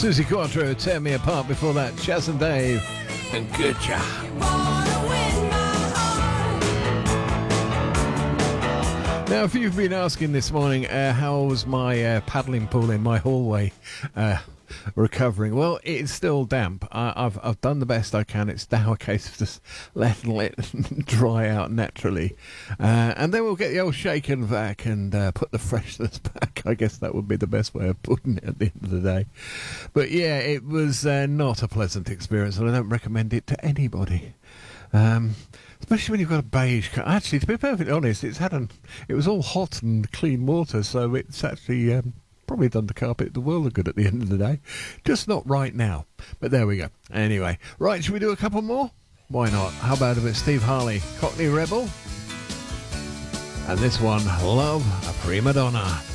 Susie Quattro, Tear Me Apart. Before that, Chas and Dave and Good Job. Now, if you've been asking this morning, how was my paddling pool in my hallway recovering? Well, it's still damp. I've done the best I can. It's now a case of just letting it dry out naturally. And then we'll get the old shaken vac and put the freshness back. I guess that would be the best way of putting it at the end of the day. But yeah, it was not a pleasant experience, and I don't recommend it to anybody. Especially when you've got a beige car. Actually, to be perfectly honest, it was all hot and clean water, so it's actually probably done the carpet the world of good at the end of the day. Just not right now. But there we go. Anyway, right, should we do a couple more? Why not? How about a bit Steve Harley, Cockney Rebel? And this one, Love a Prima Donna.